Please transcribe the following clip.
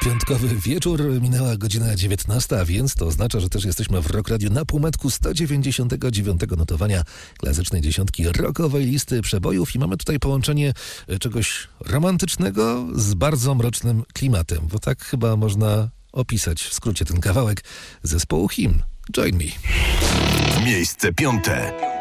Piątkowy wieczór, minęła godzina 19, a więc to oznacza, że też jesteśmy w Rock Radio na półmetku 199 notowania klasycznej dziesiątki rockowej listy przebojów i mamy tutaj połączenie czegoś romantycznego z bardzo mrocznym klimatem, bo tak chyba można opisać w skrócie ten kawałek zespołu Hymn. Join Me. Miejsce 5.